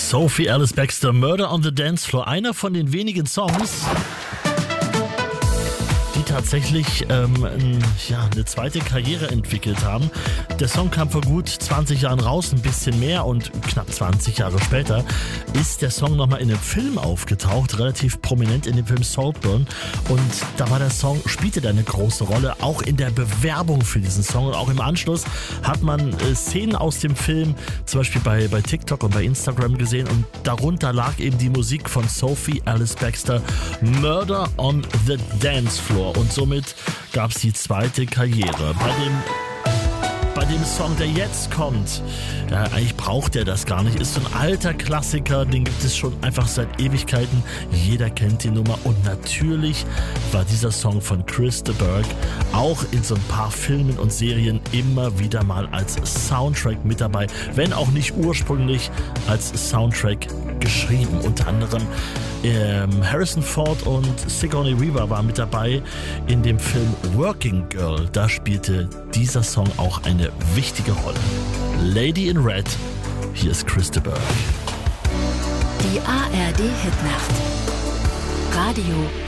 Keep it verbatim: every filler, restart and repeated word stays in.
Sophie Alice Bextor, Murder on the Dance Floor, einer von den wenigen Songs, die tatsächlich ähm, ein, ja, eine zweite Karriere entwickelt haben. Der Song kam vor gut zwanzig Jahren raus, ein bisschen mehr, und knapp zwanzig Jahre später ist der Song nochmal in einem Film aufgetaucht, relativ prominent in dem Film Saltburn, und da war der Song, spielte da eine große Rolle, auch in der Bewerbung für diesen Song, und auch im Anschluss hat man äh, Szenen aus dem Film zum Beispiel bei, bei TikTok und bei Instagram gesehen, und darunter lag eben die Musik von Sophie Alice Bextor, Murder on the Dance Floor, und somit gab es die zweite Karriere. Bei dem Bei dem Song, der jetzt kommt, ja, eigentlich braucht er das gar nicht, ist so ein alter Klassiker, den gibt es schon einfach seit Ewigkeiten, jeder kennt die Nummer, und natürlich war dieser Song von Chris de Burgh auch in so ein paar Filmen und Serien immer wieder mal als Soundtrack mit dabei, wenn auch nicht ursprünglich als Soundtrack geschrieben. Unter anderem ähm, Harrison Ford und Sigourney Weaver waren mit dabei in dem Film Working Girl. Da spielte dieser Song auch eine wichtige Rolle. Lady in Red, hier ist Chris de Burgh. Die A R D Hitnacht. Radio